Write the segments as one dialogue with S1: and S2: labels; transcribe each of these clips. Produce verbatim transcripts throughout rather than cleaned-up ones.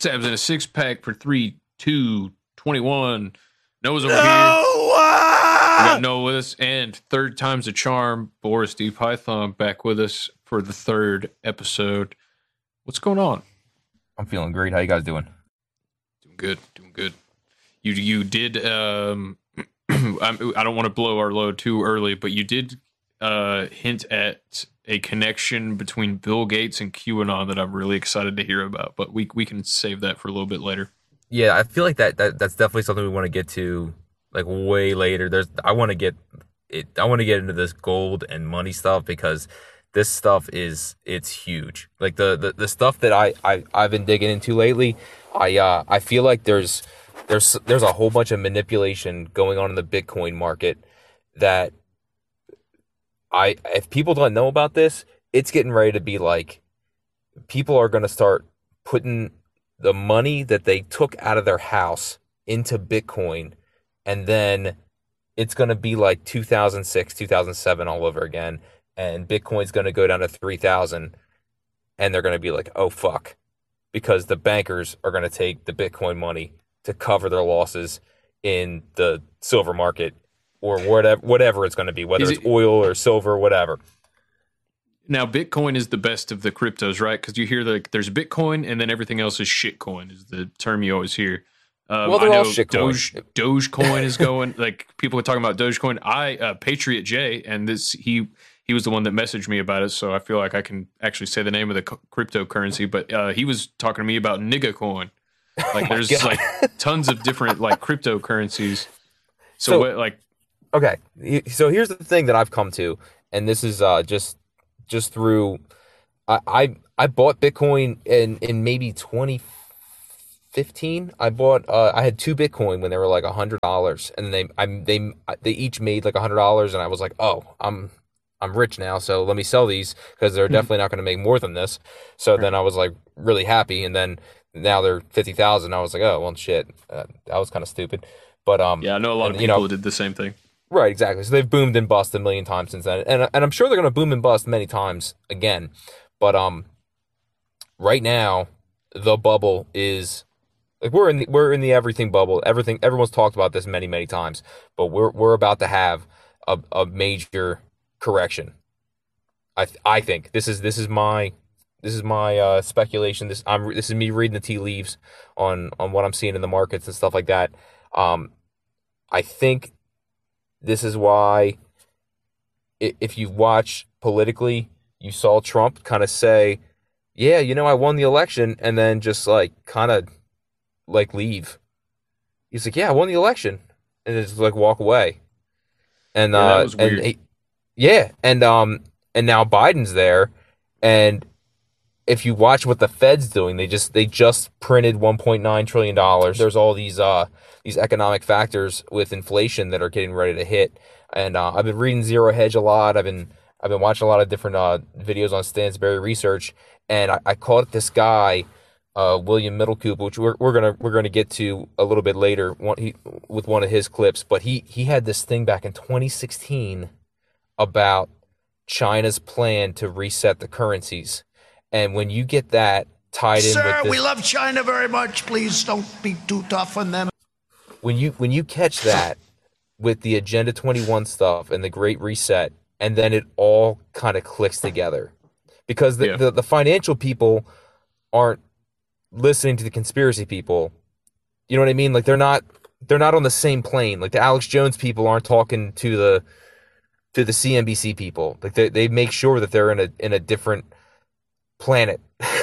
S1: Sabs in a six pack for three, two, twenty-one. Noah's over
S2: Noah!
S1: here. We got Noah with us, and third time's a charm. Boris D. Python back with us for the third episode. What's going on?
S3: I'm feeling great. How you guys doing?
S1: Doing good. Doing good. You you did. Um, I'm, I don't want to blow our load too early, but you did uh, hint at a connection between Bill Gates and QAnon that I'm really excited to hear about. But we we can save that for a little bit later.
S3: Yeah, I feel like that, that that's definitely something we want to get to like way later. There's I want to get it. I want to get into this gold and money stuff because this stuff is it's huge. Like the the, the stuff that I, I I've been digging into lately. I uh I feel like there's there's there's a whole bunch of manipulation going on in the Bitcoin market that I if people don't know about this, it's getting ready to be like people are going to start putting the money that they took out of their house into Bitcoin, and then it's going to be like two thousand six, two thousand seven all over again, and Bitcoin's going to go down to three thousand, and they're going to be like, oh, fuck, because the bankers are going to take the Bitcoin money to cover their losses in the silver market or whatever, whatever it's going to be, whether
S1: Is
S3: it's
S1: it-
S3: oil or silver, whatever.
S1: Now, Bitcoin is the best of the cryptos, right? Because you hear like there's Bitcoin, and then everything else is shitcoin, is the term you always hear. Um,
S3: Well, they're
S1: I
S3: all
S1: know
S3: shitcoin.
S1: Doge, Dogecoin is going. Like people are talking about Dogecoin. I uh, Patriot J, and this he he was the one that messaged me about it, so I feel like I can actually say the name of the c- cryptocurrency. But uh, he was talking to me about Nigga Coin. Like there's
S3: God.
S1: like tons of different like cryptocurrencies. So,
S3: So-
S1: what like
S3: Okay, so here's the thing that I've come to, and this is uh, just just through. I, I I bought Bitcoin in in maybe twenty fifteen. I bought uh, I had two Bitcoin when they were like a hundred dollars, and they I they they each made like a hundred dollars, and I was like, oh, I'm I'm rich now, so let me sell these because they're definitely not going to make more than this. So then I was like really happy, and then now they're fifty thousand. I was like, oh well, shit, uh, that was kind of stupid, but um,
S1: yeah, I know a lot
S3: and,
S1: of
S3: you
S1: people
S3: know,
S1: did the same thing.
S3: Right, exactly. So they've boomed and bust a million times since then, and and I'm sure they're gonna boom and bust many times again. But um, right now, the bubble is like we're in the, we're in the everything bubble. Everything everyone's talked about this many many times, but we're we're about to have a, a major correction. I th- I think this is this is my this is my uh, speculation. This I'm this is me reading the tea leaves on on what I'm seeing in the markets and stuff like that. Um, I think. This is why, if you watch politically, you saw Trump kind of say, yeah, you know, I won the election, and then just like kind of like leave. He's like, yeah, I won the election, and just like walk away. And
S1: Yeah, that
S3: uh,
S1: was
S3: and
S1: weird.
S3: he- yeah, and um, and now Biden's there, and if you watch what the Fed's doing, they just they just printed one point nine trillion dollars. There's all these uh these economic factors with inflation that are getting ready to hit. And uh, I've been reading Zero Hedge a lot. I've been I've been watching a lot of different uh videos on Stansberry Research, and I, I caught this guy, uh William Middlecoop, which we're we're gonna we're gonna get to a little bit later one, he, with one of his clips. But he he had this thing back in twenty sixteen about China's plan to reset the currencies. And when you get that tied in
S2: Sir,
S3: with this,
S2: we love China very much. Please don't be too tough on them.
S3: when you when you catch that with the Agenda twenty-one stuff and the Great Reset, and then it all kind of clicks together, because the,
S1: Yeah.
S3: the the financial people aren't listening to the conspiracy people. You know what I mean? Like they're not they're not on the same plane. Like the Alex Jones people aren't talking to the to the C N B C people. Like they they make sure that they're in a in a different planet.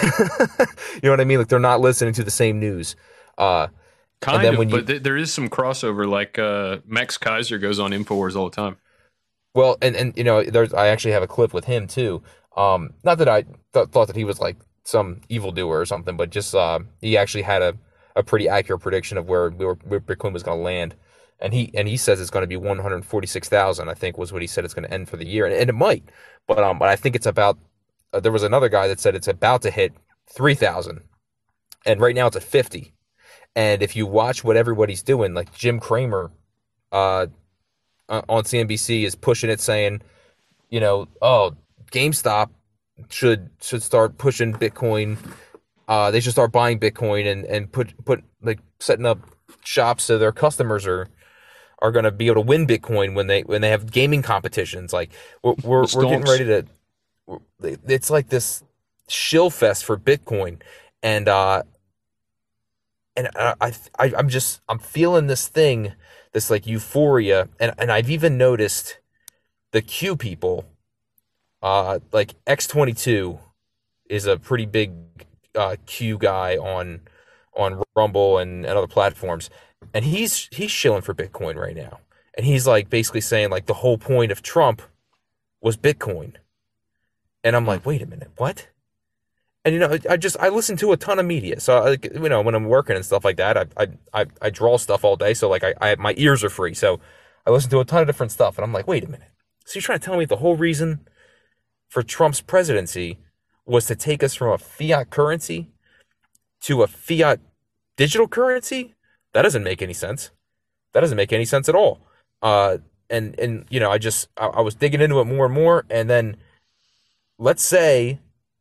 S3: You know what I mean? Like they're not listening to the same news. Uh,
S1: Kind
S3: then
S1: of,
S3: when you-
S1: but th- there is some crossover. Like uh, Max Kaiser goes on Infowars all the time.
S3: well, and, and you know, there's I actually have a clip with him too. Um, not that I th- thought that he was like some evildoer or something, but just uh, he actually had a, a pretty accurate prediction of where, where, where Bitcoin was going to land. And he and he says it's going to be one hundred forty-six thousand, I think was what he said it's going to end for the year. And, and it might. But um, but I think it's about, uh, there was another guy that said it's about to hit three thousand. And right now it's at fifty. And if you watch what everybody's doing, like Jim Cramer uh, uh, on C N B C is pushing it, saying, you know, oh, GameStop should should start pushing Bitcoin uh, they should start buying Bitcoin and, and put put like setting up shops so their customers are are going to be able to win Bitcoin when they when they have gaming competitions. Like we're we're, we're getting ready to. It's like this shill fest for Bitcoin, and uh, and I, I I'm just I'm feeling this thing, this like euphoria, and and I've even noticed the Q people, uh, like X twenty-two is a pretty big uh, Q guy on on Rumble and, and other platforms, and he's he's shilling for Bitcoin right now, and he's like basically saying like the whole point of Trump was Bitcoin, and I'm like, wait a minute, what? And you know, I just I listen to a ton of media, so I, you know when I'm working and stuff like that, I I I, I draw stuff all day, so like I, I my ears are free, so I listen to a ton of different stuff, and I'm like, wait a minute, so you're trying to tell me the whole reason for Trump's presidency was to take us from a fiat currency to a fiat digital currency? That doesn't make any sense. That doesn't make any sense at all. Uh, and and you know, I just I, I was digging into it more and more, and then let's say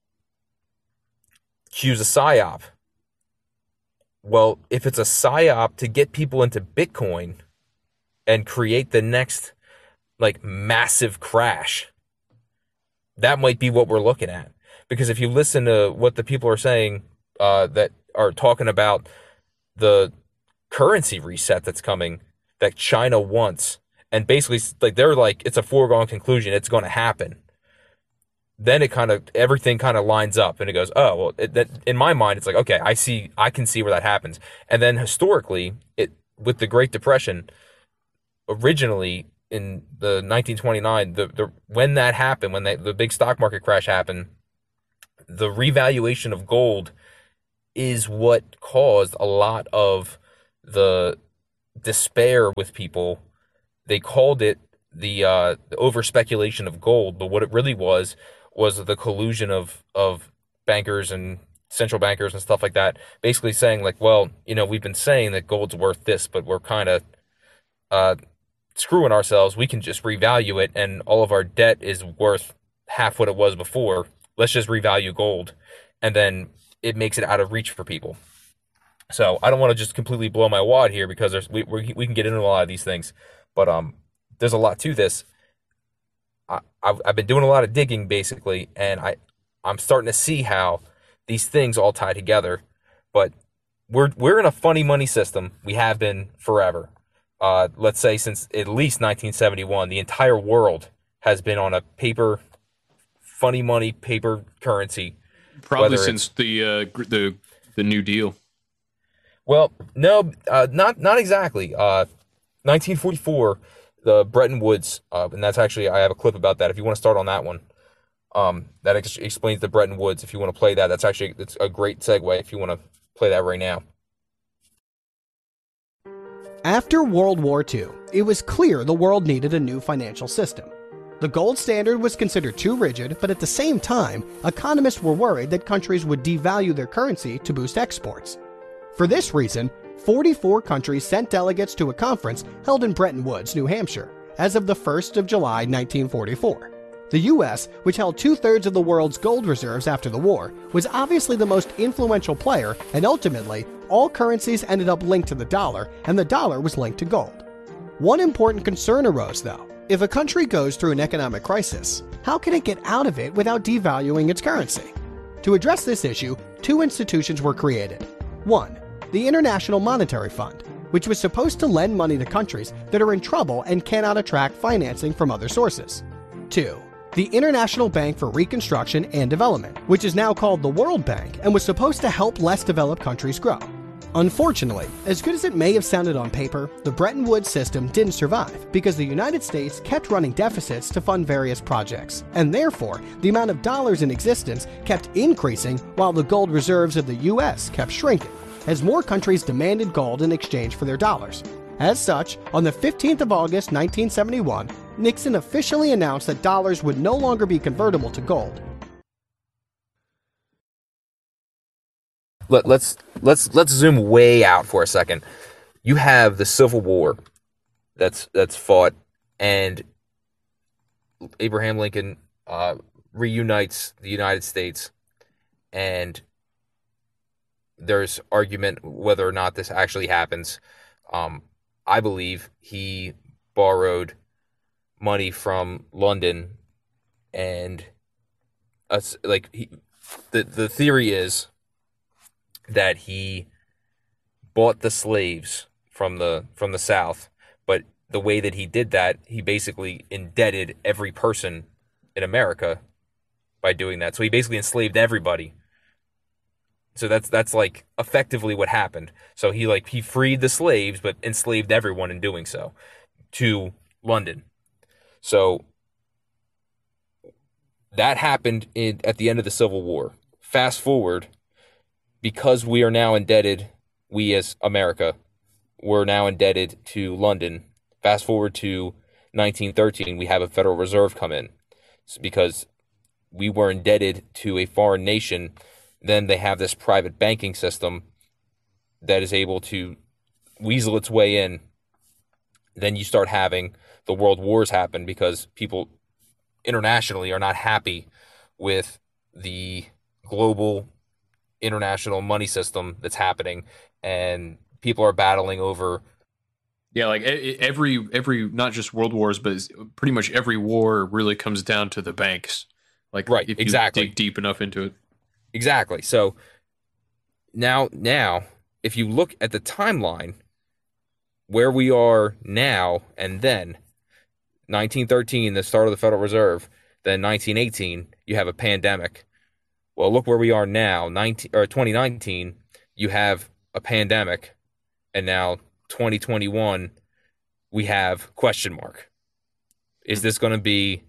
S3: Q's a psyop. Well, if it's a psyop to get people into Bitcoin and create the next like massive crash, that might be what we're looking at. Because if you listen to what the people are saying uh, that are talking about the currency reset that's coming, that China wants, and basically like they're like it's a foregone conclusion, it's going to happen. Then it kind of everything kind of lines up, and it goes, oh well. It, that, in my mind, it's like okay, I see, I can see where that happens. And then historically, it with the Great Depression, originally in the nineteen twenty-nine, the, the when that happened, when they, the big stock market crash happened, the revaluation of gold is what caused a lot of the despair with people. They called it the uh, the over speculation of gold, but what it really was was the collusion of of bankers and central bankers and stuff like that, basically saying like, well, you know, we've been saying that gold's worth this, but we're kind of uh, screwing ourselves. We can just revalue it, and all of our debt is worth half what it was before. Let's just revalue gold, and then it makes it out of reach for people. So I don't want to just completely blow my wad here because there's we we we can get into a lot of these things, but um, there's a lot to this. I, I've, I've been doing a lot of digging basically, and I, I'm starting to see how these things all tie together. But we're we're in a funny money system. We have been forever. Uh, let's say since at least nineteen seventy-one, the entire world has been on a paper, funny money paper currency.
S1: Probably since the uh, the the New Deal.
S3: Well, no, uh, not not exactly. Uh, nineteen forty-four. The Bretton Woods, uh, and that's actually, I have a clip about that if you want to start on that one. Um, that ex- explains the Bretton Woods. If you want to play that, that's actually it's a great segue if you want to play that right now.
S4: After World War Two, it was clear the world needed a new financial system. The gold standard was considered too rigid, but at the same time, economists were worried that countries would devalue their currency to boost exports. For this reason, forty-four countries sent delegates to a conference held in Bretton Woods, New Hampshire, as of the first of July nineteen forty-four. The U S, which held two-thirds of the world's gold reserves after the war, was obviously the most influential player, and ultimately, all currencies ended up linked to the dollar, and the dollar was linked to gold. One important concern arose, though. If a country goes through an economic crisis, how can it get out of it without devaluing its currency? To address this issue, two institutions were created. One, the International Monetary Fund, which was supposed to lend money to countries that are in trouble and cannot attract financing from other sources. Two, the International Bank for Reconstruction and Development, which is now called the World Bank and was supposed to help less developed countries grow. Unfortunately, as good as it may have sounded on paper, the Bretton Woods system didn't survive because the United States kept running deficits to fund various projects, and therefore, the amount of dollars in existence kept increasing while the gold reserves of the U S kept shrinking, as more countries demanded gold in exchange for their dollars. As such, on the fifteenth of August nineteen seventy-one, Nixon officially announced that dollars would no longer be convertible to gold.
S3: Let, let's let's let's zoom way out for a second. You have the Civil War that's that's fought, and Abraham Lincoln uh, reunites the United States, and there's argument whether or not this actually happens. Um, I believe he borrowed money from London, and us like he, the the theory is that he bought the slaves from the from the South, but the way that he did that, he basically indebted every person in America by doing that. So he basically enslaved everybody. So that's that's like effectively what happened. So he like he freed the slaves, but enslaved everyone in doing so to London. So that happened in, at the end of the Civil War. Fast forward, because we are now indebted, we as America, we're now indebted to London. Fast forward to nineteen thirteen, we have a Federal Reserve come in. It's because we were indebted to a foreign nation. Then they have this private banking system that is able to weasel its way in. Then you start having the world wars happen because people internationally are not happy with the global international money system that's happening, and people are battling over.
S1: Yeah, like every every not just world wars, but pretty much every war really comes down to the banks. Like,
S3: right,
S1: if you
S3: exactly.
S1: dig deep enough into it.
S3: Exactly. So now, now, if you look at the timeline, where we are now and then, nineteen thirteen, the start of the Federal Reserve, then nineteen eighteen, you have a pandemic. Well, look where we are now, nineteen or twenty nineteen, you have a pandemic, and now twenty twenty-one, we have question mark. Is this going to be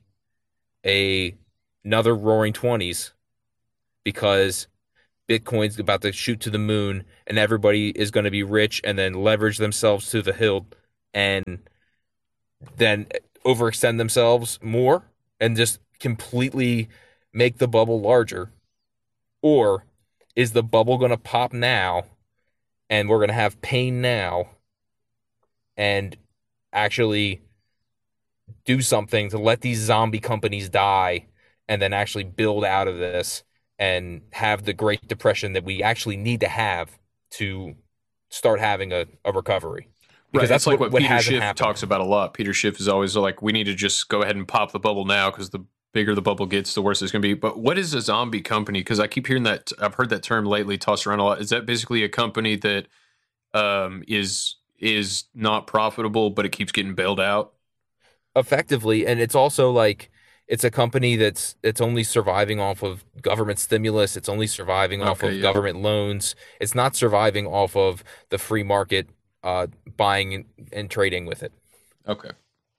S3: a another roaring twenties? Because Bitcoin's about to shoot to the moon and everybody is going to be rich and then leverage themselves to the hilt and then overextend themselves more and just completely make the bubble larger? Or is the bubble going to pop now and we're going to have pain now and actually do something to let these zombie companies die and then actually build out of this and have the Great Depression that we actually need to have to start having a, a recovery?
S1: Because right. That's what, like what, what Peter Schiff
S3: happened.
S1: talks about a lot. Peter Schiff is always like, we need to just go ahead and pop the bubble now, because the bigger the bubble gets, the worse it's going to be. But what is a zombie company? Because I keep hearing that, I've heard that term lately tossed around a lot. Is that basically a company that um, is is not profitable, but it keeps getting bailed out?
S3: Effectively, and it's also like, it's a company that's it's only surviving off of government stimulus. It's only surviving off okay, of yeah. government loans. It's not surviving off of the free market uh, buying and trading with it.
S1: Okay.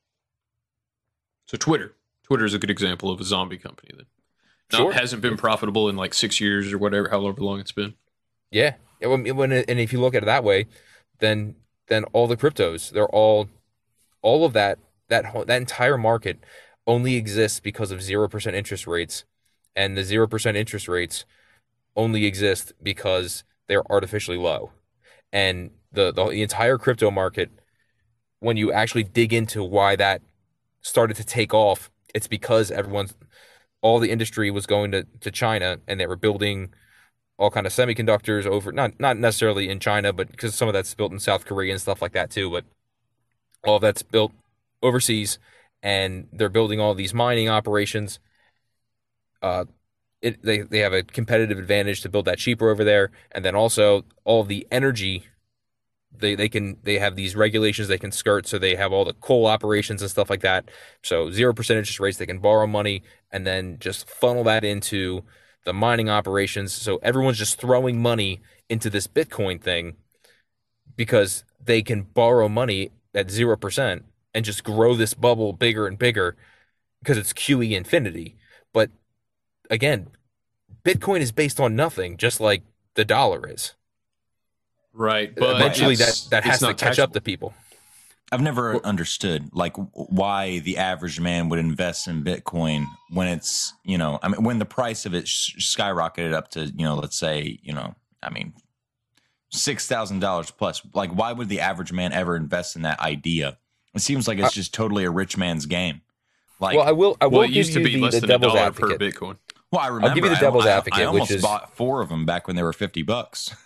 S1: So Twitter. Twitter is a good example of a zombie company that not,
S3: sure.
S1: hasn't been profitable in like six years or whatever, however long it's been.
S3: Yeah. When, when, and if you look at it that way, then then all the cryptos, they're all, all of that, that that entire market only exists because of zero percent interest rates, and the zero percent interest rates only exist because they're artificially low. And the, the the entire crypto market, when you actually dig into why that started to take off, it's because everyone's, all the industry was going to, to China, and they were building all kind of semiconductors over, not not necessarily in China, but because some of that's built in South Korea and stuff like that too, but all of that's built overseas. And they're building all these mining operations. Uh, it, they they have a competitive advantage to build that cheaper over there, and then also all the energy. They they can they have these regulations they can skirt, so they have all the coal operations and stuff like that. So zero percent interest rates, they can borrow money and then just funnel that into the mining operations. So everyone's just throwing money into this Bitcoin thing because they can borrow money at zero percent. And just grow this bubble bigger and bigger because it's Q E infinity. But again, Bitcoin is based on nothing, just like the dollar is.
S1: Right. But
S3: eventually that, that has to catch
S1: taxable.
S3: up to people.
S5: I've never well, understood like why the average man would invest in Bitcoin when it's, you know, I mean, when the price of it sh- skyrocketed up to, you know, let's say, you know, I mean, six thousand dollars plus. Like, why would the average man ever invest in that idea? It seems like it's just totally a rich man's game. Like,
S3: well, I will. I will
S1: well, it
S3: give
S1: used to
S3: you
S1: be
S3: the,
S1: less
S3: the
S1: than a
S3: devil's
S1: dollar
S3: advocate.
S1: per Bitcoin.
S5: Well, I remember.
S3: I'll give you the devil's
S5: I,
S3: advocate,
S5: I, I almost
S3: which is
S5: bought four of them back when they were fifty bucks.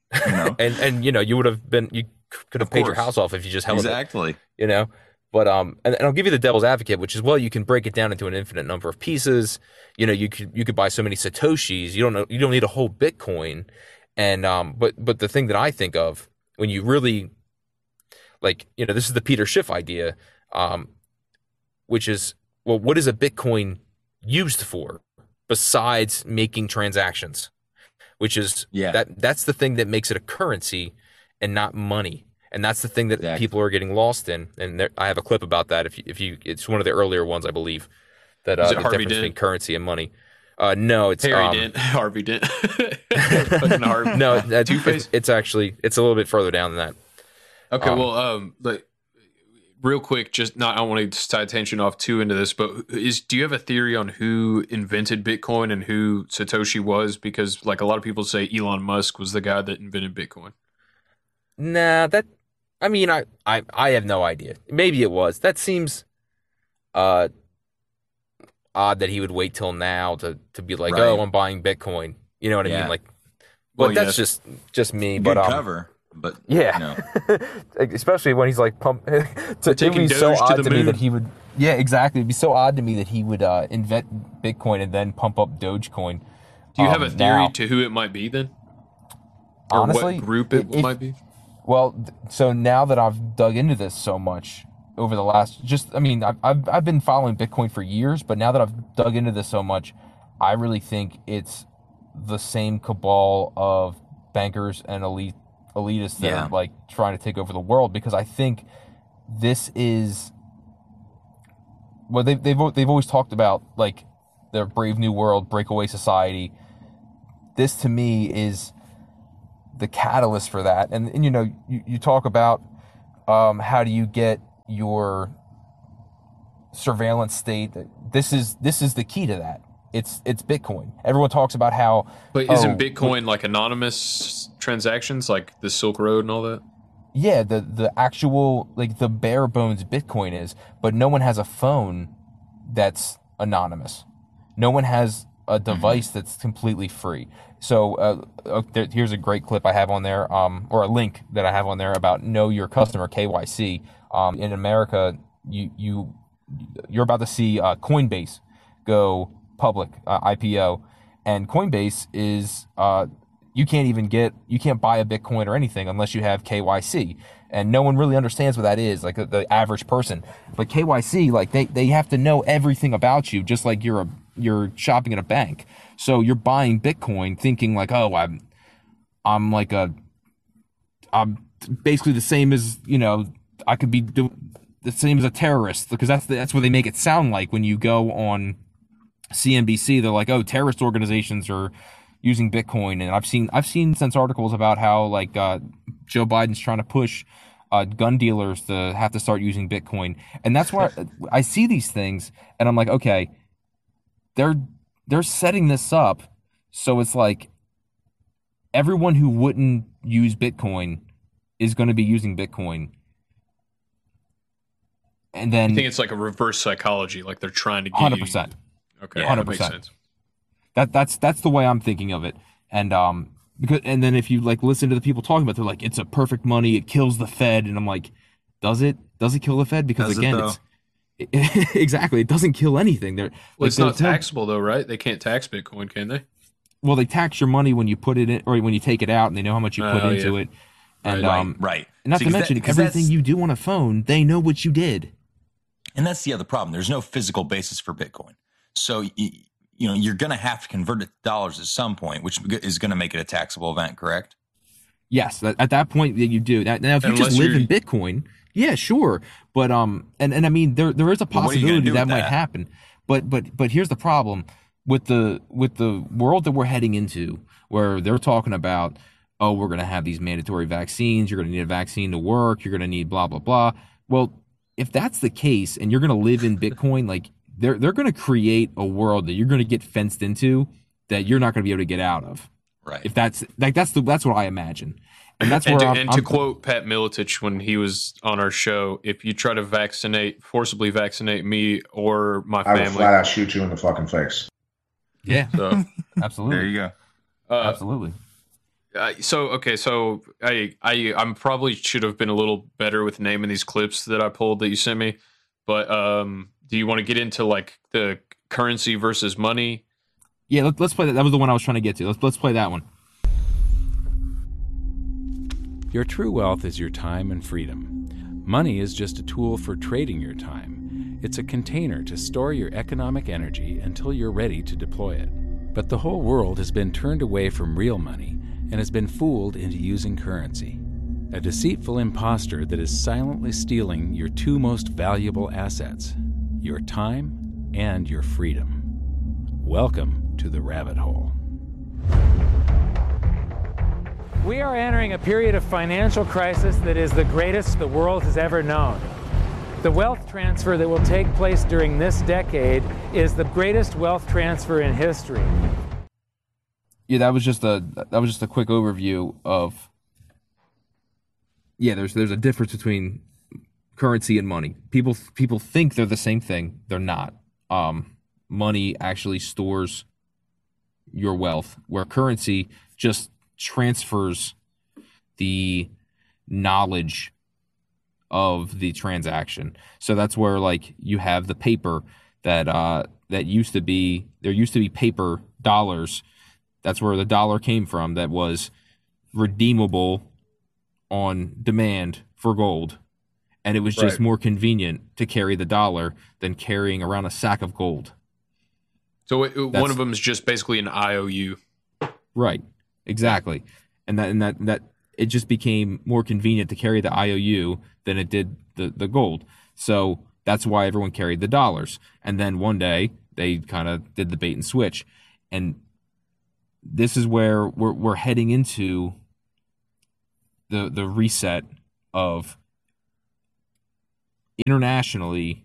S5: You know,
S3: and and you know you would have been you could have
S5: Of
S3: paid your
S5: course.
S3: house off if you just held it.
S5: exactly.
S3: You know, but um, and, and I'll give you the devil's advocate, which is well, you can break it down into an infinite number of pieces. You know, you could you could buy so many satoshis. You don't know you don't need a whole Bitcoin. And um, but but the thing that I think of when you really like, you know, this is the Peter Schiff idea, um, which is well, what is a Bitcoin used for besides making transactions? Which is
S5: Yeah.
S3: that that's the thing that makes it a currency and not money. And that's the thing that
S5: Exactly.
S3: people are getting lost in. And there, I have a clip about that. If you, if you, it's one of the earlier ones, I believe, that uh,
S1: Is
S3: the
S1: it Harvey
S3: difference
S1: Dent?
S3: between currency and money. Uh, no, it's
S1: Harry
S3: um,
S1: Dent, Harvey Dent. Fucking Harvey.
S3: no, that,
S1: Two-Face?
S3: it's, it's actually it's a little bit further down than that.
S1: Okay,
S3: Um,
S1: well, um, like, real quick, just not. I don't want to tie attention off too into this, but is do you have a theory on who invented Bitcoin and who Satoshi was? Because like a lot of people say Elon Musk was the guy that invented Bitcoin.
S3: Nah, that I mean, I, I I have no idea. Maybe it was. That seems uh odd that he would wait till now to to be like,
S5: Right.
S3: oh, I'm buying Bitcoin. You know what I
S5: Yeah.
S3: mean? Like, but
S1: Well,
S3: that's
S1: yes.
S3: just just me.
S5: Good
S3: but um,
S5: cover, but
S3: yeah.
S5: you know,
S3: especially when he's like pump. to, it would
S1: taking
S3: be so
S1: Doge to
S3: odd
S1: the
S3: to, me
S1: moon.
S3: that he would. Yeah, exactly. It'd be so odd to me that he would uh, invent Bitcoin and then pump up Dogecoin.
S1: Do you have
S3: Um,
S1: a theory
S3: now-
S1: to who it might be then? Or
S3: Honestly,
S1: what group it
S3: if-
S1: might be?
S3: Well, th- so now that I've dug into this so much over the last, just I mean, I've I've, I've been following Bitcoin for years, but now that I've dug into this so much, I really think it's the same cabal of bankers and elite elitists that
S5: Yeah.
S3: are like trying to take over the world. Because I think this is well, they've they've al- they've always talked about like their Brave New World, breakaway society. This to me is the catalyst for that. And, and you know, you, you talk about um, how do you get your surveillance state. This is this is the key to that. It's it's Bitcoin. Everyone talks about how
S1: But isn't
S3: oh,
S1: Bitcoin like anonymous transactions, like the Silk Road and all that?
S3: yeah, the the actual like the bare bones Bitcoin is, but no one has a phone that's anonymous. No one has a device that's completely free. So uh, uh, there, here's a great clip I have on there, um, or a link that I have on there about Know Your Customer K Y C. Um, in America, you you you're about to see uh, Coinbase go public, uh, I P O, and Coinbase is uh, you can't even get you can't buy a Bitcoin or anything unless you have K Y C, and no one really understands what that is, like the, the average person. But K Y C, like they they have to know everything about you, just like you're a you're shopping at a bank. So you're buying Bitcoin thinking like, oh, I'm I'm like a I'm basically the same as, you know, I could be do, the same as a terrorist, because that's the, that's what they make it sound like when you go on C N B C. They're like, oh, terrorist organizations are using Bitcoin, and I've seen I've seen since articles about how like uh, Joe Biden's trying to push uh, gun dealers to have to start using Bitcoin, and that's where I, I see these things, and I'm like, okay, they're they're setting this up so it's like everyone who wouldn't use Bitcoin is going to be using Bitcoin, and then
S1: I think it's like a reverse psychology, like they're trying to get
S3: one hundred
S1: you.
S3: percent.
S1: Okay,
S3: one hundred
S1: that makes
S3: percent.
S1: sense.
S3: That that's that's the way I'm thinking of it, and um because and then if you like listen to the people talking about it, they're like, it's a perfect money, it kills the Fed, and I'm like, does it? Does it kill the Fed? Because
S5: Does it,
S3: again,
S5: though?
S3: it's it, exactly, it doesn't kill anything. They're
S1: Well,
S3: like,
S1: it's not
S3: there's no-
S1: taxable though, right? They can't tax Bitcoin, can they?
S3: well, they tax your money when you put it in or when you take it out, and they know how much you put
S1: Oh,
S3: into
S1: yeah.
S3: it, and
S5: Right,
S3: um
S5: right.
S3: and not
S5: See,
S3: to
S5: 'cause that-
S3: mention
S5: 'cause
S3: everything
S5: that's-
S3: you do on a phone, they know what you did.
S5: And that's the other problem. There's no physical basis for Bitcoin. So, you, you know, you're going to have to convert it to dollars at some point, which is going to make it a taxable event, correct?
S3: Yes, that, at that point that you do that. Now, if you
S1: Unless
S3: just live
S1: you're-
S3: in Bitcoin, yeah, sure, but um, and and I mean, there there is a
S5: what are you gonna
S3: possibility
S5: do
S3: that
S5: with
S3: might
S5: that?
S3: happen, but but but here's the problem with the with the world that we're heading into, where they're talking about, oh, we're going to have these mandatory vaccines. You're going to need a vaccine to work. You're going to need blah blah blah. Well, if that's the case, and you're going to live in Bitcoin, like they're they're going to create a world that you're going to get fenced into that you're not going to be able to get out of.
S5: Right.
S3: If that's like that's the that's what I imagine, and that's
S1: And,
S3: where
S1: to,
S3: I'm,
S1: and to
S3: I'm-
S1: quote Pat Miletich when he was on our show, if you try to vaccinate, forcibly vaccinate me or my
S2: I will
S1: family,
S2: flat out shoot you in the fucking face.
S3: yeah,
S1: so,
S3: absolutely.
S5: There you go.
S1: uh,
S3: Absolutely.
S1: Uh, so okay, so I I I'm probably should have been a little better with naming these clips that I pulled that you sent me. But um, do you want to get into like the currency versus money?
S3: Yeah, let, let's play that. That was the one I was trying to get to. Let's let's play that one.
S6: Your true wealth is your time and freedom. Money is just a tool for trading your time. It's a container to store your economic energy until you're ready to deploy it. But the whole world has been turned away from real money and has been fooled into using currency. A deceitful imposter that is silently stealing your two most valuable assets, your time and your freedom. Welcome to the rabbit hole.
S7: We are entering a period of financial crisis that is the greatest the world has ever known. The wealth transfer that will take place during this decade is the greatest wealth transfer in history.
S3: Yeah, that was just a that was just a quick overview of. Yeah, there's there's a difference between currency and money. People people think they're the same thing. They're not. Um, money actually stores your wealth, where currency just transfers the knowledge of the transaction. So that's where like you have the paper that uh that used to be there used to be paper dollars. That's where the dollar came from, that was redeemable on demand for gold. And it was just
S1: Right.
S3: more convenient to carry the dollar than carrying around a sack of gold.
S1: So it, one
S3: That's-
S1: of them is just basically an I O U.
S3: Right. Exactly. And that and that that it just became more convenient to carry the I O U than it did the, the gold. So that's why everyone carried the dollars. And then one day they kind of did the bait and switch. And this is where we're we're heading into the the reset of internationally.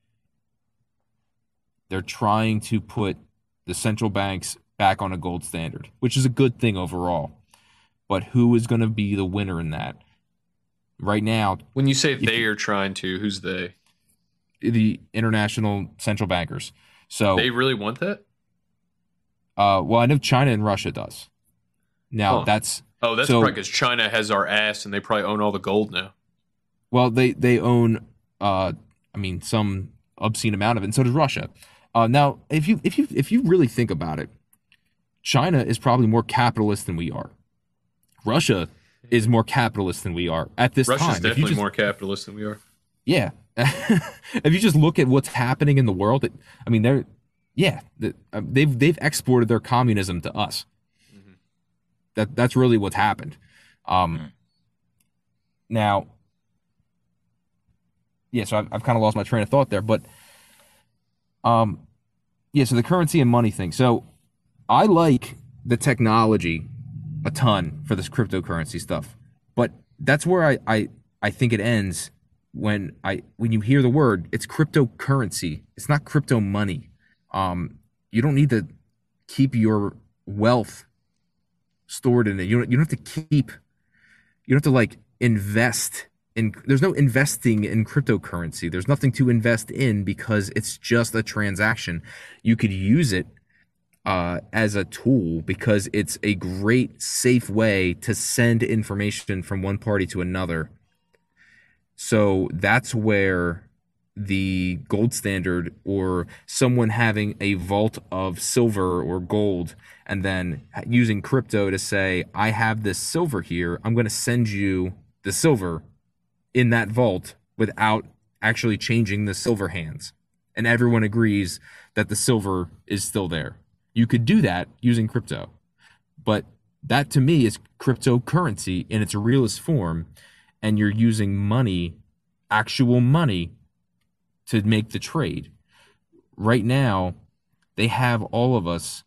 S3: They're trying to put the central banks back on a gold standard, which is a good thing overall. But who is going to be the winner in that? Right now,
S1: When you say they are trying to, who's they?
S3: the international central bankers. So,
S1: They really want that?
S3: uh, well, I know China and Russia does. Now,
S1: Huh.
S3: that's
S1: Oh, that's
S3: So-
S1: probably because China has our ass and they probably own all the gold now.
S3: well, they they own, uh, I mean, some obscene amount of it, and so does Russia. Uh, now, if you if you if you really think about it, China is probably more capitalist than we are. Russia is more capitalist than we are at this
S1: Russia's
S3: time. If you
S1: definitely
S3: just-
S1: more capitalist than we are.
S3: Yeah. If you just look at what's happening in the world, it, I mean, they're, yeah, the, uh, they've they've exported their communism to us.
S1: Mm-hmm.
S3: That that's really what's happened. Um, now, yeah, so I've, I've kind of lost my train of thought there, but, um, yeah, so the currency and money thing. So I like the technology a ton for this cryptocurrency stuff, but that's where I, I, I think it ends when I when you hear the word. It's cryptocurrency. It's not crypto money. Um, you don't need to keep your wealth stored in it. You don't, you don't have to keep. You don't have to like invest in. There's no investing in cryptocurrency. There's nothing to invest in because it's just a transaction. You could use it uh, as a tool because it's a great, safe way to send information from one party to another. So that's where the gold standard, or someone having a vault of silver or gold and then using crypto to say, I have this silver here, I'm going to send you the silver in that vault without actually changing the silver hands. And everyone agrees that the silver is still there. You could do that using crypto. But that to me is cryptocurrency in its realest form. And you're using money, actual money, to make the trade. Right now, they have all of us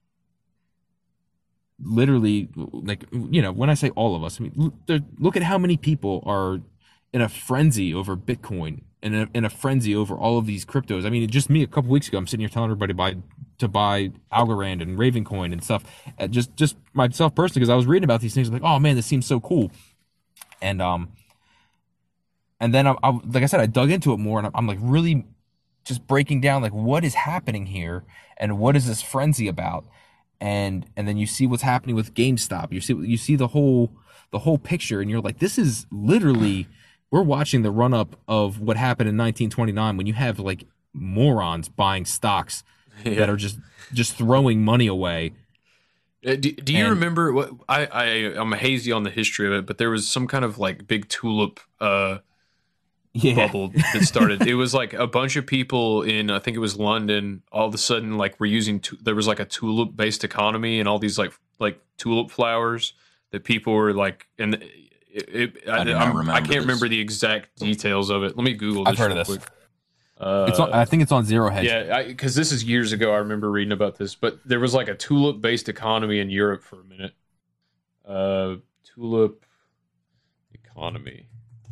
S3: literally, like, you know, when I say all of us, I mean, look, look at how many people are in a frenzy over Bitcoin and in, in a frenzy over all of these cryptos. I mean, just me a couple weeks ago, I'm sitting here telling everybody to buy, to buy Algorand and Ravencoin and stuff. Uh, just, just myself personally, because I was reading about these things, I'm like, oh man, this seems so cool. And, um, And then, I, I, like I said, I dug into it more, and I'm, I'm like really just breaking down like what is happening here and what is this frenzy about. and and then you see what's happening with GameStop. You see you see the whole the whole picture, and you're like, this is literally, we're watching the run up of what happened in nineteen twenty-nine when you have like morons buying stocks yeah. that are just just throwing money away.
S1: Uh, do, do you
S3: and,
S1: remember what I, I I'm hazy on the history of it, but there was some kind of like big tulip uh yeah. bubble that started. It was like a bunch of people in, I think it was London, all of a sudden like we're using tu- there was like a tulip based economy and all these like like tulip flowers that people were like, and it, it I,
S5: I,
S1: I'm, I can't this. remember the exact details of it. Let me Google this.
S3: I've heard of this.
S1: Quick. Uh,
S3: it's on, I think it's on Zero Hedge.
S1: Yeah, because this is years ago. I remember reading about this, but there was like a tulip based economy in Europe for a minute. Uh, tulip economy.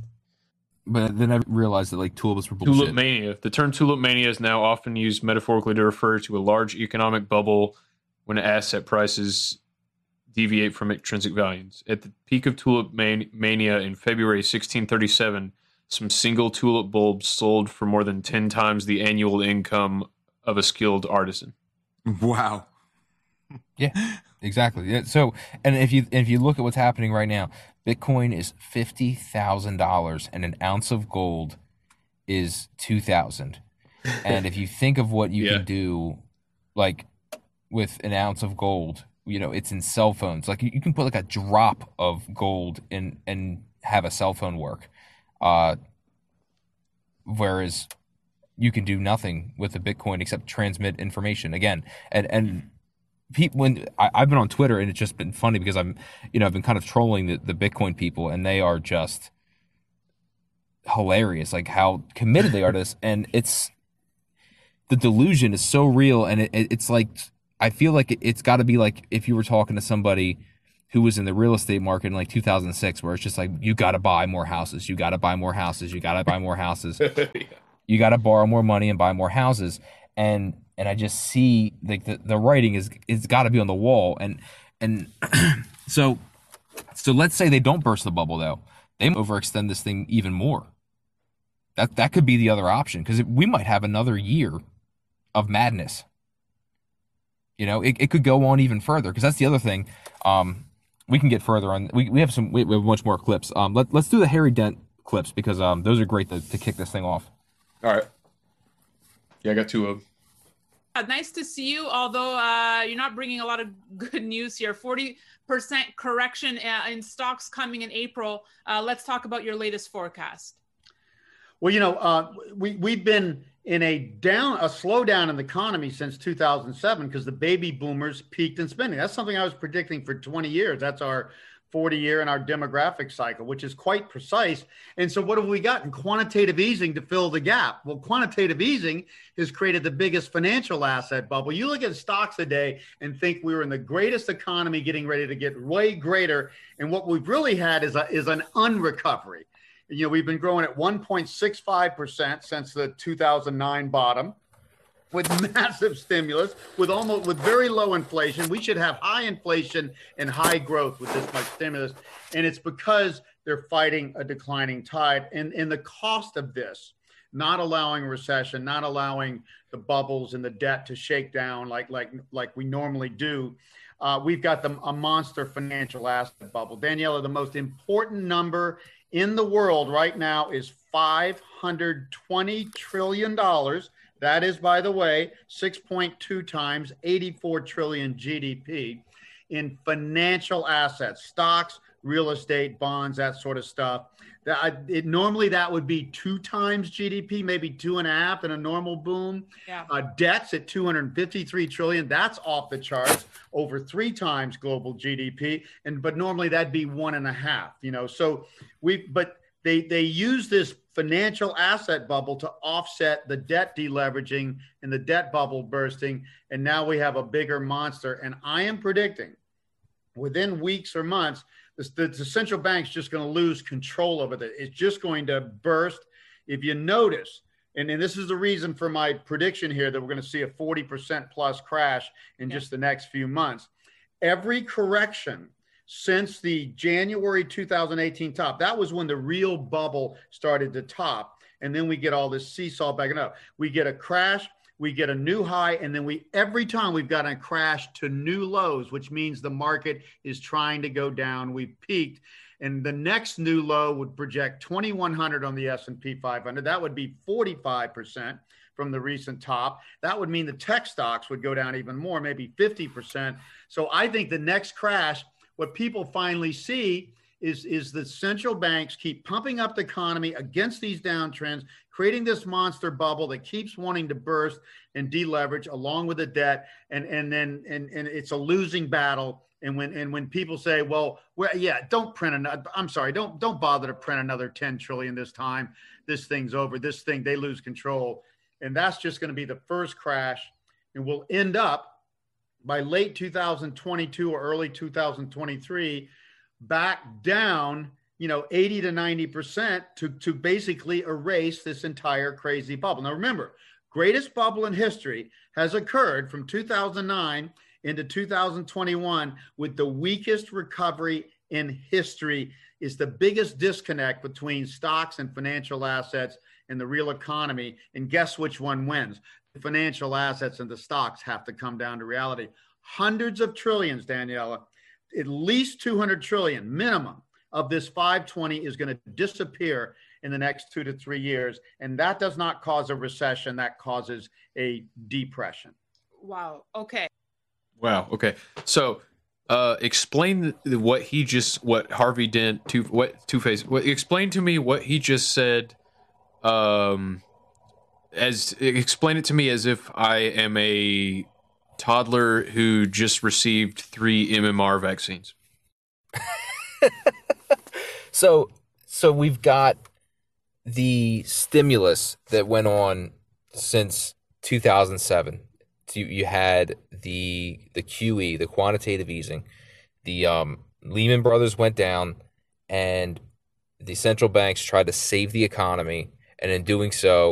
S3: But then I realized that like tulips were bullshit.
S1: Tulip mania. The term tulip mania is now often used metaphorically to refer to a large economic bubble when asset prices deviate from intrinsic values. At the peak of tulip man- mania in February sixteen thirty-seven, some single tulip bulbs sold for more than ten times the annual income of a skilled artisan.
S5: Wow.
S3: Yeah, exactly. Yeah, so, and if you if you look at what's happening right now, Bitcoin is fifty thousand dollars and an ounce of gold is two thousand dollars. And if you think of what you yeah. can do, like with an ounce of gold, you know, it's in cell phones. Like you, you can put like a drop of gold in and have a cell phone work. Uh, whereas you can do nothing with the Bitcoin except transmit information again. And, and people, when I, I've been on Twitter and it's just been funny because I'm, you know, I've been kind of trolling the, the Bitcoin people and they are just hilarious. Like how committed they are to this. And it's, the delusion is so real. And it, it, it's like, I feel like it, it's gotta be like if you were talking to somebody who was in the real estate market in like two thousand six, where it's just like, you got to buy more houses, you got to buy more houses, you got to buy more houses, yeah. you got to borrow more money and buy more houses. And, and I just see like the, the writing is, it's got to be on the wall. And, and so, so let's say they don't burst the bubble though. They overextend this thing even more. That, that could be the other option because we might have another year of madness. You know, it, it could go on even further because that's the other thing. Um, We can get further on. We we have some. We have much more clips. Um, let let's do the Harry Dent clips because um those are great to, to kick this thing off.
S1: All right. Yeah, I got two of them.
S8: Uh, nice to see you. Although uh, you're not bringing a lot of good news here. Forty percent correction uh, in stocks coming in April. Uh, let's talk about your latest forecast.
S2: Well, you know, uh, we we've been in a down, a slowdown in the economy since two thousand seven because the baby boomers peaked in spending. That's something I was predicting for twenty years. That's our forty year and our demographic cycle, which is quite precise. And so what have we gotten? Quantitative easing to fill the gap. Well, quantitative easing has created the biggest financial asset bubble. You look at stocks today and think we were in the greatest economy getting ready to get way greater. And what we've really had is, a, is an unrecovery. You know, we've been growing at one point six five percent since the two thousand nine bottom with massive stimulus, with almost with very low inflation. We should have high inflation and high growth with this much stimulus. And it's because they're fighting a declining tide. And, and the cost of this, not allowing a recession, not allowing the bubbles and the debt to shake down like, like, like we normally do, uh, we've got the, a monster financial asset bubble. Daniela, the most important number in the world right now is five hundred twenty trillion dollars. That is, by the way, six point two times eighty-four trillion G D P in financial assets, stocks, real estate, bonds, that sort of stuff. That it, normally that would be two times G D P, maybe two and a half in a normal boom.
S8: Yeah.
S2: Uh, debts at two hundred fifty-three trillion. That's off the charts, over three times global G D P. And but normally that'd be one and a half. You know, so we but they they use this financial asset bubble to offset the debt deleveraging and the debt bubble bursting, and now we have a bigger monster. And I am predicting within weeks or months, The, the central bank's just going to lose control over it. It's just going to burst. If you notice, and, and this is the reason for my prediction here that we're going to see a forty percent plus crash in yeah. just the next few months. Every correction since the January two thousand eighteen top, that was when the real bubble started to top. And then we get all this seesaw backing up. We get a crash. we get a new high, and then we every time we've got a crash to new lows, which means the market is trying to go down. We've peaked, and the next new low would project twenty-one hundred on the S and P five hundred. That would be forty-five percent from the recent top. That would mean the tech stocks would go down even more, maybe fifty percent. So I think the next crash, what people finally see is, is the central banks keep pumping up the economy against these downtrends, creating this monster bubble that keeps wanting to burst and deleverage along with the debt. And, and then, and, and it's a losing battle. And when, and when people say, well, well, yeah, don't print another, I'm sorry, don't, don't bother to print another ten trillion this time. This thing's over. This thing, they lose control. And that's just going to be the first crash. And we'll end up by late two thousand twenty-two or early two thousand twenty-three back down, you know, eighty to ninety percent to, to basically erase this entire crazy bubble. Now, remember, greatest bubble in history has occurred from two thousand nine into two thousand twenty-one with the weakest recovery in history. Is the biggest disconnect between stocks and financial assets and the real economy. And guess which one wins? The financial assets and the stocks have to come down to reality. Hundreds of trillions, Daniela, at least two hundred trillion minimum of this five twenty is going to disappear in the next two to three years. And that does not cause a recession. That causes a depression.
S8: Wow. Okay.
S1: Wow. Okay. So, uh, explain what he just, what Harvey Dent, two, what Two-Face, what, explain to me what he just said. Um, as explain it to me as if I am a toddler who just received three M M R vaccines.
S3: So, so we've got the stimulus that went on since two thousand seven. You, you had the the Q E, the quantitative easing. The um, Lehman Brothers went down, and the central banks tried to save the economy, and in doing so,